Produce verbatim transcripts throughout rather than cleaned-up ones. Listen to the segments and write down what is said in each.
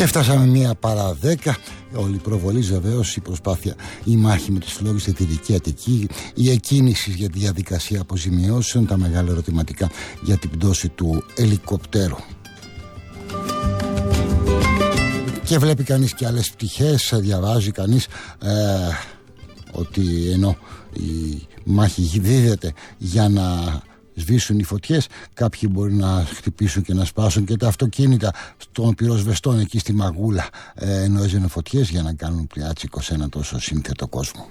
Και φτάσαμε μία παρά δέκα. Όλη η προβολή βεβαίως, η προσπάθεια, η μάχη με τις φλόγες στη Δυτική Αττική, η εκκίνηση για τη διαδικασία αποζημιώσεων, τα μεγάλα ερωτηματικά για την πτώση του ελικοπτέρου. Και βλέπει κανείς και άλλες πτυχές, διαβάζει κανείς ε, ότι ενώ η μάχη δίδεται για να σβήσουν οι φωτιές, κάποιοι μπορεί να χτυπήσουν και να σπάσουν και τα αυτοκίνητα των πυροσβεστών εκεί στη Μαγούλα, ε, ενώ έζαινε φωτιές, για να κάνουν πλιάτσικο σε ένα τόσο σύνθετο κόσμο.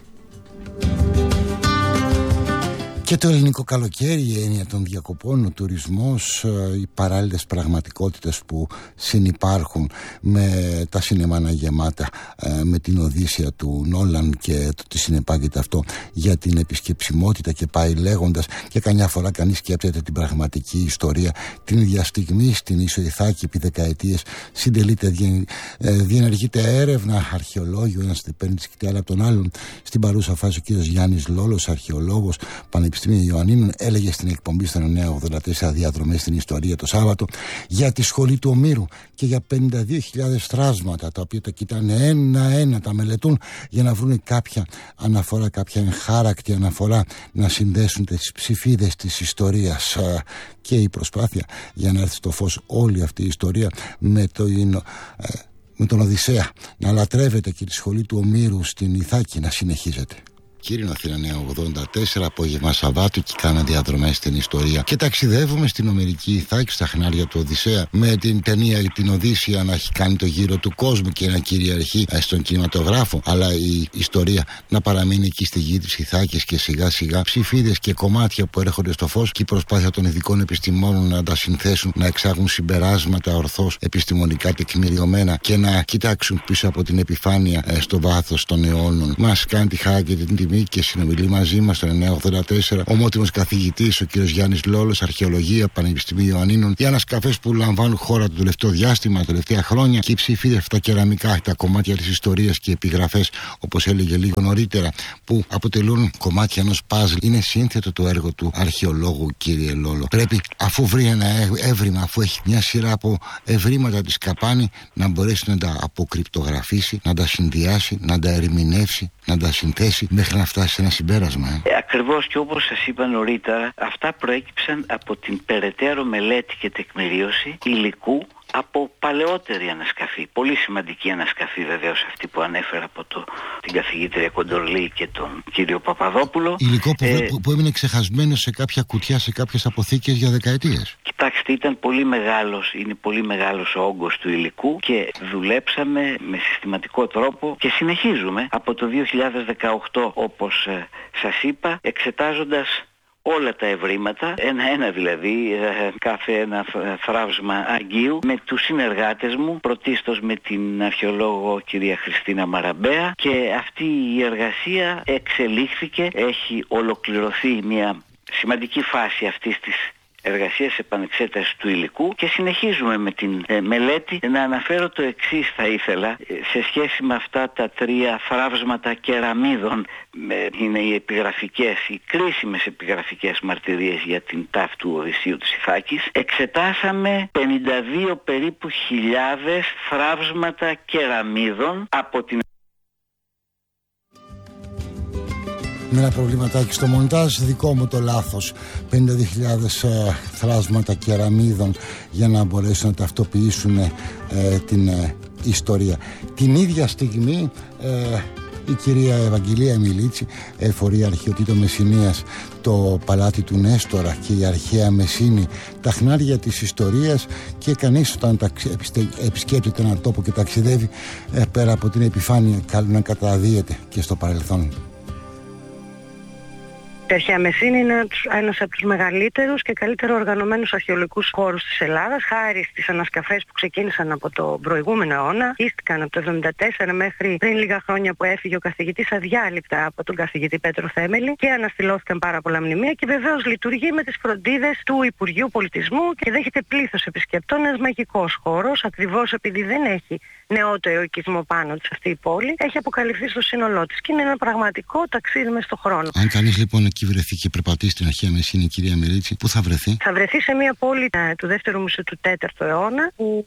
Και το ελληνικό καλοκαίρι, η έννοια των διακοπών, ο τουρισμός, οι παράλληλες πραγματικότητες που συνυπάρχουν με τα σινεμάνα γεμάτα, με την Οδύσσεια του Νόλαν και το τι συνεπάγεται αυτό για την επισκεψιμότητα, και πάει λέγοντας, και καμιά φορά κανείς σκέπτεται την πραγματική ιστορία. Την ίδια στιγμή στην Ίσο Ιθάκη επί δεκαετίες συντελείται, διενεργείται έρευνα, αρχαιολόγιο, ένας παίρνει τη σκητάλα από τον άλλον. Στην παρούσα φάση ο κύριος Γιάννης Λόλος, αρχαιολόγος, πανεπιστήμιο Ιωαννίνων, έλεγε στην εκπομπή στα εννιά ογδόντα τέσσερα διαδρομές στην ιστορία το Σάββατο για τη σχολή του Ομήρου και για πενήντα δύο χιλιάδες θράσματα, τα οποία τα κοιτάνε ένα-ένα, τα μελετούν για να βρουν κάποια αναφορά, κάποια εγχάρακτη αναφορά, να συνδέσουν τις ψηφίδες της ιστορίας. Και η προσπάθεια για να έρθει στο φως όλη αυτή η ιστορία με το με τον Οδυσσέα να λατρεύεται και τη σχολή του Ομήρου στην Ιθάκη να συνεχίζεται. Κύριε Αθήνα Νέα ογδόντα τέσσερα, απόγευμα Σαββάτου, και κάναν διαδρομές στην ιστορία. Και ταξιδεύουμε στην Ομηρική Ιθάκη, στα χνάρια του Οδυσσέα, με την ταινία την Οδύσσεια να έχει κάνει το γύρο του κόσμου και να κυριαρχεί στον κινηματογράφο, αλλά η ιστορία να παραμείνει εκεί στη γη της Ιθάκης, και σιγά σιγά ψηφίδες και κομμάτια που έρχονται στο φως, και η προσπάθεια των ειδικών επιστημόνων να τα συνθέσουν, να εξάγουν συμπεράσματα ορθώς επιστημονικά τεκμηριωμένα και να κοιτάξουν πίσω από την επιφάνεια στο βάθος των αιώνων. Μας κάνει τη χαρά και την και συνομιλεί μαζί μας στον εννιά ογδόντα τέσσερα ομότιμος καθηγητής ο κ. Γιάννης Λόλος, αρχαιολογία, Πανεπιστημίου Ιωαννίνων, για ανασκαφές που λαμβάνουν χώρα το τελευταίο διάστημα, τα τελευταία χρόνια, και οι ψηφίδες, αυτά κεραμικά, τα κομμάτια της ιστορίας και επιγραφές, όπως έλεγε λίγο νωρίτερα, που αποτελούν κομμάτια ενός παζλ. Είναι σύνθετο το έργο του αρχαιολόγου, κύριε Λόλο. Πρέπει, αφού βρει ένα έβριμα, αφού έχει μια σειρά από ευρήματα της Καπάνη, να μπορέσει να τα αποκρυπτογραφήσει, να τα συνδυάσει, να τα ερμηνεύσει, να τα συνθέσει μέχρι να φτάσει σε ένα συμπέρασμα. Ε. Ε, ακριβώς, και όπως σας είπα νωρίτερα, αυτά προέκυψαν από την περαιτέρω μελέτη και τεκμηρίωση υλικού από παλαιότερη ανασκαφή. Πολύ σημαντική ανασκαφή βεβαίως αυτή που ανέφερα από το, την καθηγήτρια Κοντορλή και τον κύριο Παπαδόπουλο. Υλικό που, ε, που, που έμεινε ξεχασμένο σε κάποια κουτιά, σε κάποιες αποθήκες για δεκαετίες. Κοιτάξτε, ήταν πολύ μεγάλος, είναι πολύ μεγάλος ο όγκος του υλικού, και δουλέψαμε με συστηματικό τρόπο και συνεχίζουμε από το δύο χιλιάδες δεκαοκτώ, όπως ε, σας είπα, εξετάζοντας όλα τα ευρήματα, ένα-ένα δηλαδή, κάθε ένα θράψμα Αγγείου, με τους συνεργάτες μου, πρωτίστως με την αρχαιολόγο κυρία Χριστίνα Μαραμπέα, και αυτή η εργασία εξελίχθηκε, έχει ολοκληρωθεί μια σημαντική φάση αυτής της εργασίας επανεξέτασης του υλικού, και συνεχίζουμε με την ε, μελέτη. Να αναφέρω το εξής θα ήθελα, ε, σε σχέση με αυτά τα τρία θράψματα κεραμίδων, ε, είναι οι επιγραφικές, οι κρίσιμες επιγραφικές μαρτυρίες για την τάφη του Οδυσσίου της Ιθάκης. Εξετάσαμε πενήντα δύο περίπου χιλιάδες θράψματα κεραμίδων από την με ένα προβληματάκι στο μοντάζ, δικό μου το λάθος. πενήντα δύο χιλιάδες ε, θράσματα κεραμίδων για να μπορέσουν να ταυτοποιήσουν ε, την ε, ιστορία. Την ίδια στιγμή ε, η κυρία Ευαγγελία Μιλίτση, εφορία αρχαιοτήτων Μεσσηνίας, το παλάτι του Νέστορα και η αρχαία Μεσσήνη, τα χνάρια της ιστορίας, και κανείς όταν επισκέπτεται έναν τόπο και ταξιδεύει ε, πέρα από την επιφάνεια, καλό να καταδύεται και στο παρελθόν. Η αρχαία Μεσσήνη είναι ένας από τους μεγαλύτερους και καλύτερα οργανωμένους αρχαιολογικούς χώρους της Ελλάδας, χάρη στις ανασκαφές που ξεκίνησαν από το προηγούμενο αιώνα. Χτίστηκαν από το εβδομήντα τέσσερα μέχρι πριν λίγα χρόνια που έφυγε ο καθηγητής αδιάλειπτα από τον καθηγητή Πέτρο Θέμελη, και αναστηλώθηκαν πάρα πολλά μνημεία, και βεβαίως λειτουργεί με τις φροντίδες του Υπουργείου Πολιτισμού και δέχεται πλήθος επισκεπτών. Ένας μαγικός χώρος, ακριβώς επειδή δεν έχει νεότερο οικισμό πάνω της αυτή η πόλη, έχει αποκαλυφθεί στο σύνολό της και είναι ένα πραγματικό ταξίδι μες στον χρόνο. Αν κανείς λοιπόν εκεί βρεθεί και περπατήσει στην αρχαία Μεσσήνη, κυρία Μιλίτση, πού θα βρεθεί? Θα βρεθεί σε μια πόλη ε, του δεύτερου μισού του τέταρτου αιώνα, που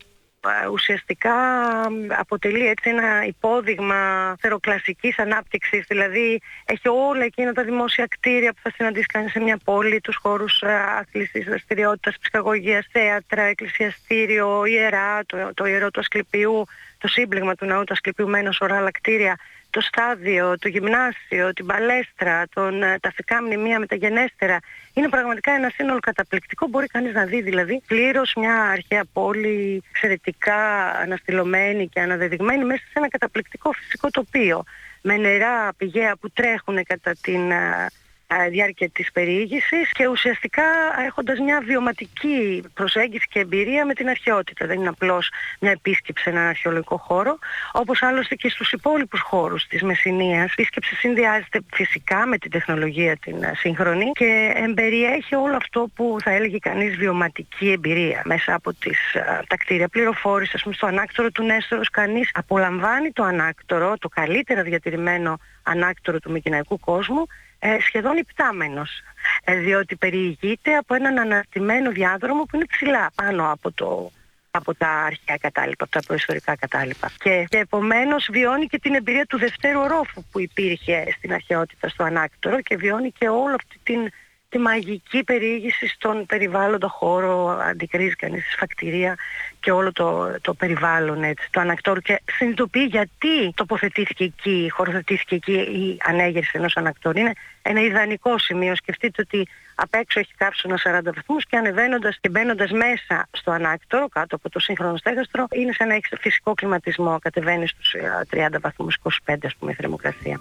ουσιαστικά αποτελεί έτσι ένα υπόδειγμα θεροκλασικής ανάπτυξης, δηλαδή έχει όλα εκείνα τα δημόσια κτίρια που θα συναντήσει κανείς σε μια πόλη, τους χώρους άθλησης, δραστηριότητας, ψυχαγωγίας, θέατρα, εκκλησιαστήριο, ιερά, το, το ιερό του Ασκληπιού, το σύμπλεγμα του ναού του Ασκληπιού με ένα σωρό άλλα κτίρια, το στάδιο, το γυμνάσιο, την παλέστρα, τον, τα φυσικά μνημεία μεταγενέστερα. Είναι πραγματικά ένα σύνολο καταπληκτικό. Μπορεί κανείς να δει δηλαδή πλήρως μια αρχαία πόλη εξαιρετικά αναστηλωμένη και αναδεδειγμένη μέσα σε ένα καταπληκτικό φυσικό τοπίο. Με νερά πηγαία που τρέχουν κατά την διάρκεια της περιήγησης και ουσιαστικά έχοντας μια βιωματική προσέγγιση και εμπειρία με την αρχαιότητα. Δεν είναι απλώς μια επίσκεψη σε έναν αρχαιολογικό χώρο, όπως άλλωστε και στους υπόλοιπους χώρους της Μεσσηνίας. Η επίσκεψη συνδυάζεται φυσικά με την τεχνολογία την σύγχρονη και εμπεριέχει όλο αυτό που θα έλεγε κανείς βιωματική εμπειρία. Μέσα από τις, τα κτίρια πληροφόρησης, ας πούμε, στο ανάκτορο του Νέστορος, κανείς απολαμβάνει το ανάκτορο, το καλύτερα διατηρημένο ανάκτορο του Μικηναϊκού κόσμου, Ε, σχεδόν υπτάμενος, ε, διότι περιηγείται από έναν αναρτημένο διάδρομο που είναι ψηλά πάνω από, το, από τα αρχαία κατάλοιπα, από τα προϊστορικά κατάλοιπα. Και, και επομένως βιώνει και την εμπειρία του δευτέρου ορόφου που υπήρχε στην αρχαιότητα στο ανάκτορο και βιώνει και όλη αυτή την, τη μαγική περιήγηση στον περιβάλλοντα χώρο, αντικρίζει κανείς τη σφακτηρία και όλο το, το περιβάλλον έτσι, το ανακτόρου και συνειδητοποιεί γιατί τοποθετήθηκε εκεί, χωροθετήθηκε εκεί η ανέγερση ενός ανακτόρου. Είναι ένα ιδανικό σημείο. Σκεφτείτε ότι απ' έξω έχει κάψωνα σαράντα βαθμούς και ανεβαίνοντας και μπαίνοντας μέσα στο ανάκτορο, κάτω από το σύγχρονο στέγαστρο, είναι σαν να έχει φυσικό κλιματισμό. Κατεβαίνει στους τριάντα βαθμούς, είκοσι πέντε ας πούμε η θερμοκρασία.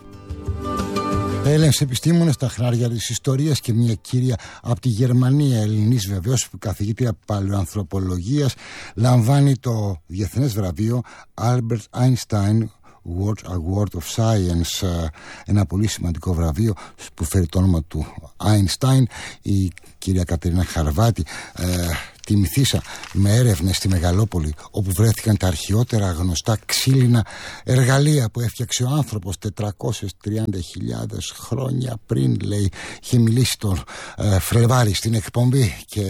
Έλληνες επιστήμονες, τα χνάρια της ιστορίας και μια κυρία από τη Γερμανία, Ελληνής βεβαίως, καθηγήτρια παλαιοανθρωπολογίας, λαμβάνει το διεθνές βραβείο Albert Einstein World Award of Science, ένα πολύ σημαντικό βραβείο που φέρει το όνομα του Einstein. Η κυρία Κατερίνα Χαρβάτη ε, τιμηθήσα με έρευνες στη Μεγαλόπολη, όπου βρέθηκαν τα αρχαιότερα γνωστά ξύλινα εργαλεία που έφτιαξε ο άνθρωπος τετρακόσιες τριάντα χιλιάδες χρόνια πριν, λέει. Είχε μιλήσει τον ε, Φλεβάρη στην εκπομπή και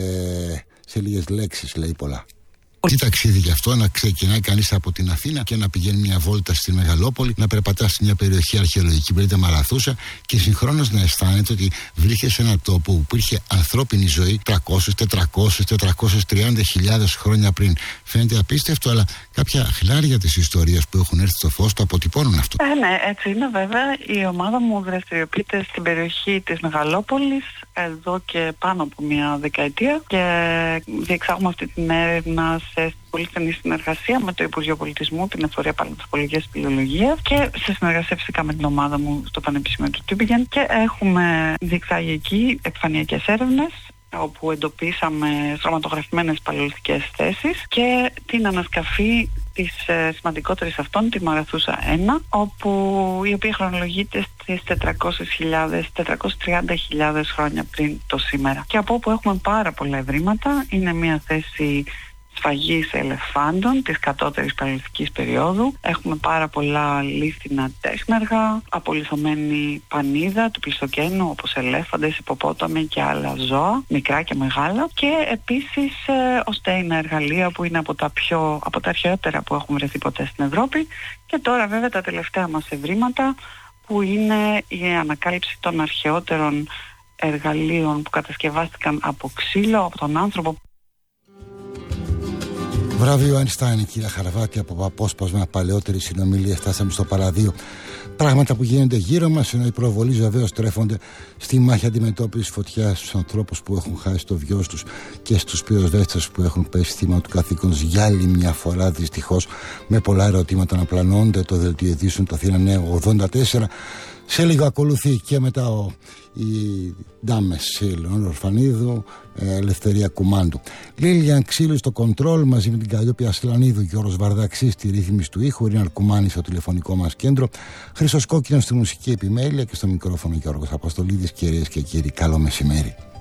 σε λίγες λέξεις λέει πολλά. Τι ταξίδι γι' αυτό, να ξεκινάει κανείς από την Αθήνα και να πηγαίνει μια βόλτα στη Μεγαλόπολη, να περπατά σε μια περιοχή αρχαιολογική, περίπου Μαραθούσα, και συγχρόνως να αισθάνεται ότι βρήκε σε έναν τόπο που υπήρχε ανθρώπινη ζωή τριακόσιες, τετρακόσιες, τετρακόσιες τριάντα χιλιάδες χρόνια πριν. Φαίνεται απίστευτο, αλλά κάποια χνάρια της ιστορίας που έχουν έρθει στο φως το αποτυπώνουν αυτό. Ε, ναι, έτσι είναι βέβαια. Η ομάδα μου δραστηριοποιείται στην περιοχή της Μεγαλόπολης εδώ και πάνω από μια δεκαετία και διεξάγουμε αυτή την έρευνα σε πολύ στενή συνεργασία με το Υπουργείο Πολιτισμού, την Εφορία Παλαιοανθρωπολογίας και Σπηλαιολογίας και σε συνεργασία φυσικά με την ομάδα μου στο Πανεπιστήμιο του Τübingen, και έχουμε διεξάγει εκεί επιφανειακές έρευνες όπου εντοπίσαμε στρωματογραφημένες παλαιολιθικές θέσεις και την ανασκαφή της ε, σημαντικότερης αυτών, τη Μαραθούσα ένα, όπου η οποία χρονολογείται στις τετρακόσιες χιλιάδες, τετρακόσιες τριάντα χιλιάδες χρόνια πριν το σήμερα, και από όπου έχουμε πάρα πολλά ευρήματα. Είναι μια θέση σφαγής ελεφάντων της κατώτερης παλαιολιθικής περίοδου. Έχουμε πάρα πολλά λίθινα τέχνεργα, απολιθωμένη πανίδα του Πλειστοκαίνου, όπως ελέφαντες, υποπόταμοι και άλλα ζώα, μικρά και μεγάλα, και επίσης ε, οστέινα εργαλεία που είναι από τα, πιο, από τα αρχαιότερα που έχουν βρεθεί ποτέ στην Ευρώπη. Και τώρα βέβαια τα τελευταία μας ευρήματα, που είναι η ανακάλυψη των αρχαιότερων εργαλείων που κατασκευάστηκαν από ξύλο, από τον άνθρωπο. Βραβείο Einstein, κυρία Χαρβάτη, από απόσπασμα παλαιότερη συνομιλία. Φτάσαμε στο παραδείο. Πράγματα που γίνονται γύρω μας, ενώ οι προβολείς βεβαίως τρέφονται στη μάχη αντιμετώπισης φωτιάς στους ανθρώπους που έχουν χάσει το βιός τους και στους πυροσβέστες που έχουν πέσει θύμα του καθήκοντος για άλλη μια φορά, δυστυχώς, με πολλά ερωτήματα να πλανώνται. Το δελτίο ειδήσεων του Αθήνα Νέα ογδόντα τέσσερα. Σε λίγο ακολουθεί και μετά ο, η Ντάμες Λεωνίδα Ορφανίδου, Ελευθερία Κουμάντου. Λίλιαν Ξύλου στο κοντρόλ, μαζί με την Καλλιόπη Ασλανίδου, Γιώργος Βαρδαξής στη ρύθμιση του ήχου, Ρίνα Αρκουμάνη στο τηλεφωνικό μας κέντρο, Χρήστος Κόκκινος στη μουσική επιμέλεια και στο μικρόφωνο Γιώργος Αποστολίδης. Κυρίες και κύριοι, καλό μεσημέρι.